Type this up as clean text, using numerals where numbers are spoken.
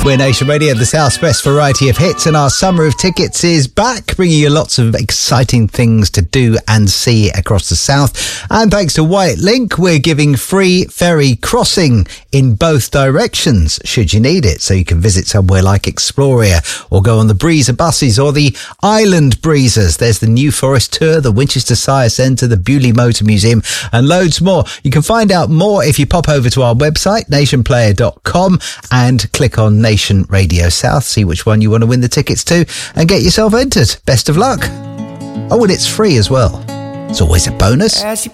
We're Nation Radio, the South's best variety of hits, and our summer of tickets is back, bringing you lots of exciting things to do and see across the South. And thanks to White Link, we're giving free ferry crossing in both directions, should you need it. So you can visit somewhere like Exploria, or go on the Breezer buses or the Island Breezers. There's the New Forest Tour, the Winchester Sire Centre, the Bewley Motor Museum, and loads more. You can find out more if you pop over to our website, nationplayer.com, and click on Nation Radio South, see which one you want to win the tickets to, and get yourself entered. Best of luck. Oh, and it's free as well. It's always a bonus. As you